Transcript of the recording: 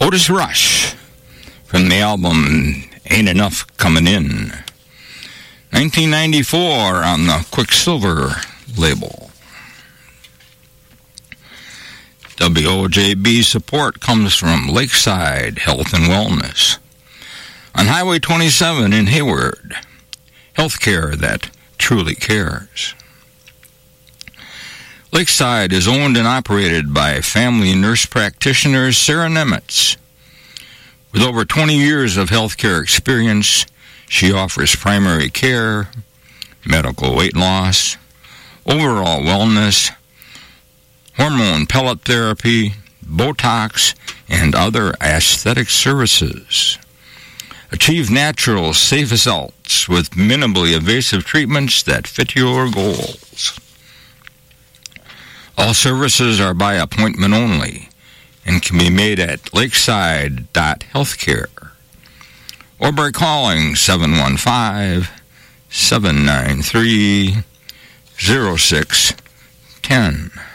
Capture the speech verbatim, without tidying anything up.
Otis Rush from the album Ain't Enough Coming In. nineteen ninety-four on the Quicksilver label. W O J B support comes from Lakeside Health and Wellness. On Highway twenty-seven in Hayward, healthcare that truly cares. Lakeside is owned and operated by family nurse practitioner Sarah Nemitz. With over twenty years of healthcare experience, she offers primary care, medical weight loss, overall wellness, hormone pellet therapy, Botox, and other aesthetic services. Achieve natural, safe results with minimally invasive treatments that fit your goals. All services are by appointment only and can be made at lakeside dot healthcare or by calling seven one five, seven nine three, zero six one zero.